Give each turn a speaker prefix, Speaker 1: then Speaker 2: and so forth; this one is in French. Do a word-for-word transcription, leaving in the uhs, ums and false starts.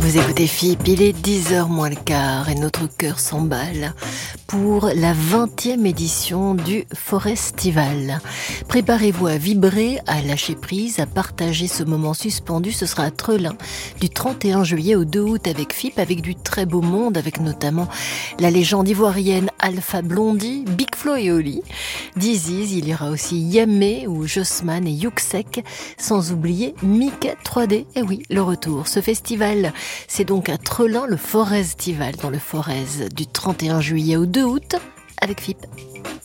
Speaker 1: Vous écoutez F I P, il est dix heures moins le quart et notre cœur s'emballe pour la vingtième édition du Forestival. Préparez-vous à vibrer, à lâcher prise, à partager ce moment suspendu. Ce sera à Trelin du trente et un juillet au deux août avec F I P, avec du très beau monde, avec notamment la légende ivoirienne Alpha Blondy, Big Flo et Oli, Diziz, il y aura aussi Yamé ou Jossman et Yuxek, sans oublier Mickey trois D. Et oui, le retour. Ce festival, c'est donc à Trelin, le Forestival dans le Forez du trente et un juillet au deux août avec F I P.